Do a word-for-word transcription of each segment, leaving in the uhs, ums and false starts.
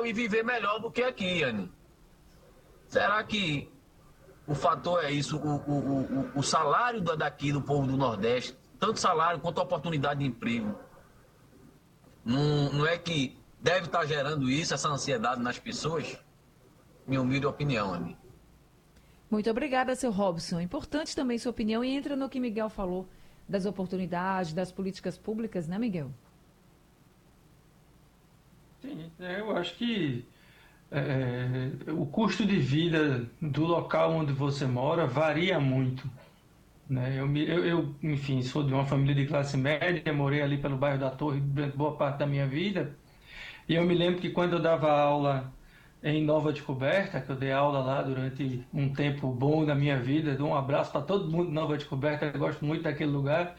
céu e viver melhor do que aqui, Anny. Será que o fator é isso, o, o, o, o salário daqui do povo do Nordeste, tanto salário quanto oportunidade de emprego, não, não é que deve estar gerando isso, essa ansiedade nas pessoas? Minha humilde opinião, Anny. Muito obrigada, seu Robson. Importante também sua opinião e entra no que Miguel falou das oportunidades, das políticas públicas, né, Miguel? Sim, é, eu acho que é, o custo de vida do local onde você mora varia muito, né? Eu, me- eu, eu, enfim, sou de uma família de classe média, morei ali pelo bairro da Torre durante boa parte da minha vida, e eu me lembro que quando eu dava aula em Nova Descoberta, que eu dei aula lá durante um tempo bom da minha vida, dou um abraço para todo mundo de Nova Descoberta, eu gosto muito daquele lugar.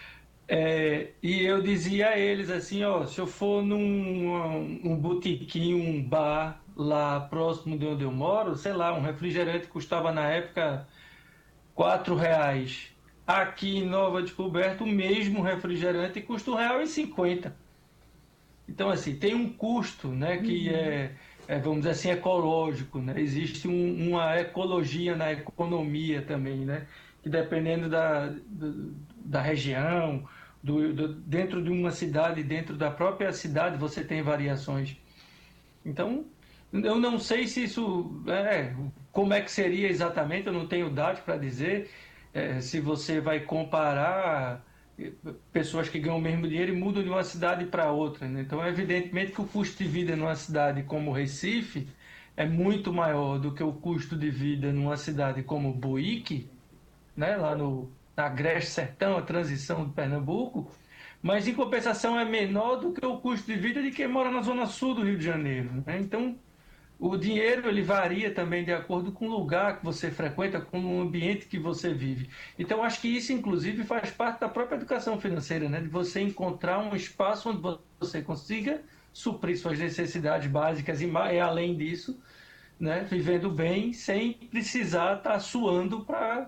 É, e eu dizia a eles assim, ó, se eu for num um botequim, um bar lá próximo de onde eu moro, sei lá, um refrigerante custava na época quatro reais. Aqui em Nova Descoberta, o mesmo refrigerante custa um real e cinquenta. Então, assim, tem um custo, né, que Uhum. é, é, vamos dizer assim, ecológico, né? Existe um- uma ecologia na economia também, né? Que dependendo da, do- da região, do, do- dentro de uma cidade, dentro da própria cidade, você tem variações. Então, eu não sei se isso, é, como é que seria exatamente, eu não tenho dados para dizer, é, se você vai comparar eh, pessoas que ganham o mesmo dinheiro e mudam de uma cidade para outra, né? Então, evidentemente que o custo de vida numa cidade como Recife é muito maior do que o custo de vida numa cidade como Buíque, né, lá no, na Agreste Sertão, a transição de Pernambuco, mas em compensação é menor do que o custo de vida de quem mora na zona sul do Rio de Janeiro, né? Então, o dinheiro ele varia também de acordo com o lugar que você frequenta, com o ambiente que você vive. Então, acho que isso, inclusive, faz parte da própria educação financeira, né? De você encontrar um espaço onde você consiga suprir suas necessidades básicas e, e além disso, né, vivendo bem, sem precisar estar suando para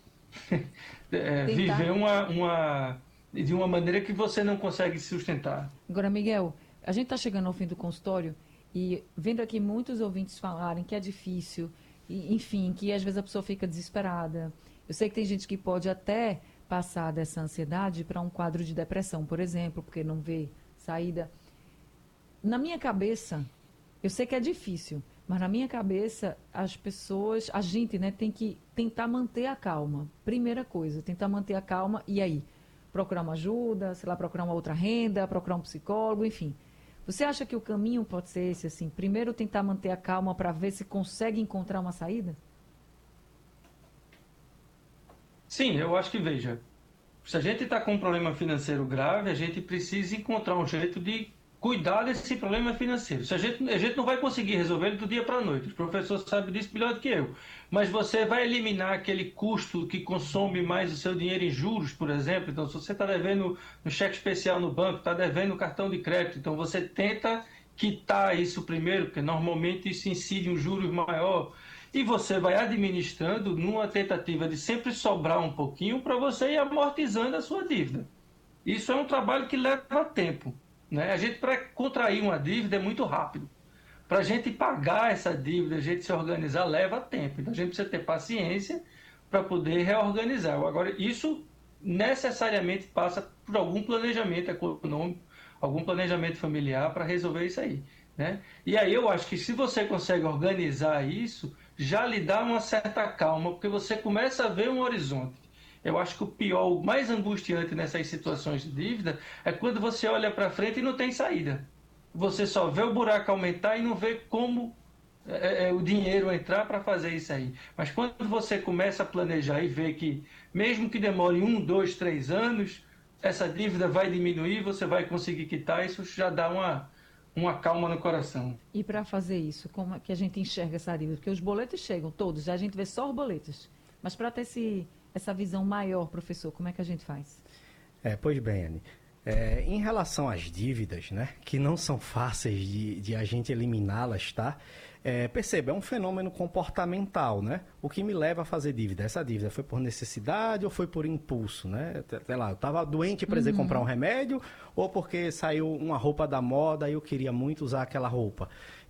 é, Tentar. viver uma, uma, de uma maneira que você não consegue se sustentar. Agora, Miguel, a gente está chegando ao fim do consultório e vendo aqui muitos ouvintes falarem que é difícil, e, enfim, que às vezes a pessoa fica desesperada. Eu sei que tem gente que pode até passar dessa ansiedade para um quadro de depressão, por exemplo, porque não vê saída. Na minha cabeça, eu sei que é difícil, mas na minha cabeça, as pessoas, a gente, né, tem que tentar manter a calma. Primeira coisa, tentar manter a calma e aí procurar uma ajuda, sei lá, procurar uma outra renda, procurar um psicólogo, enfim. Você acha que o caminho pode ser esse, assim? Primeiro tentar manter a calma para ver se consegue encontrar uma saída? Sim, eu acho que, veja, se a gente está com um problema financeiro grave, a gente precisa encontrar um jeito de cuidar desse problema financeiro. Se a gente, a gente não vai conseguir resolver ele do dia para a noite, o professor sabe disso melhor do que eu, mas você vai eliminar aquele custo que consome mais o seu dinheiro em juros, por exemplo. Então, se você está devendo no cheque especial no banco, está devendo no cartão de crédito, então você tenta quitar isso primeiro, porque normalmente isso incide um juros maior. E você vai administrando numa tentativa de sempre sobrar um pouquinho para você ir amortizando a sua dívida. Isso é um trabalho que leva tempo, né? A gente, para contrair uma dívida, é muito rápido. Para a gente pagar essa dívida, a gente se organizar, leva tempo. Então a gente precisa ter paciência para poder reorganizar. Agora, isso necessariamente passa por algum planejamento econômico, algum planejamento familiar para resolver isso aí, né? E aí eu acho que se você consegue organizar isso, já lhe dá uma certa calma, porque você começa a ver um horizonte. Eu acho que o pior, o mais angustiante nessas situações de dívida é quando você olha para frente e não tem saída. Você só vê o buraco aumentar e não vê como é, é, o dinheiro entrar para fazer isso aí. Mas quando você começa a planejar e vê que, mesmo que demore um, dois, três anos, essa dívida vai diminuir, você vai conseguir quitar, isso já dá uma, uma calma no coração. E para fazer isso, como é que a gente enxerga essa dívida? Porque os boletos chegam, todos, já a gente vê só os boletos. Mas para ter esse, essa visão maior, professor, como é que a gente faz? É, pois bem, Anny. É, em relação às dívidas, né, que não são fáceis de, de a gente eliminá-las, tá? É, perceba, é um fenômeno comportamental, né? O que me leva a fazer dívida? Essa dívida foi por necessidade ou foi por impulso, né? Sei lá, eu estava doente e precisei comprar um remédio ou porque saiu uma roupa da moda e eu queria muito usar aquela roupa.